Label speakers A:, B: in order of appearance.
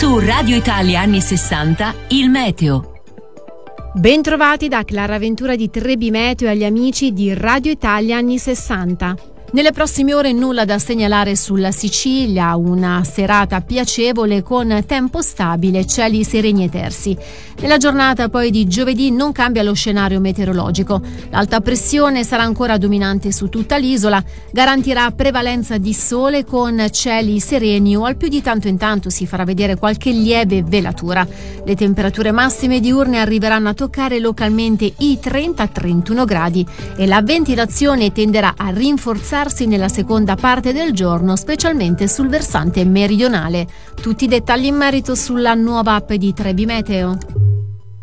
A: Su Radio Italia anni 60, il meteo.
B: Bentrovati da Clara Ventura di Trebi Meteo e agli amici di Radio Italia anni 60. Nelle prossime ore nulla da segnalare sulla Sicilia, una serata piacevole con tempo stabile, cieli sereni e tersi. Nella giornata poi di giovedì non cambia lo scenario meteorologico. L'alta pressione sarà ancora dominante su tutta l'isola, garantirà prevalenza di sole con cieli sereni o al più di tanto in tanto si farà vedere qualche lieve velatura. Le temperature massime diurne arriveranno a toccare localmente i 30-31 gradi e la ventilazione tenderà a rinforzarsi nella seconda parte del giorno, specialmente sul versante meridionale. Tutti i dettagli in merito sulla nuova app di Trebi Meteo.